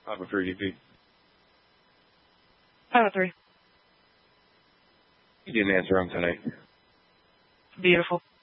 Papa for EDP. Papa 3. You didn't answer him tonight. Beautiful.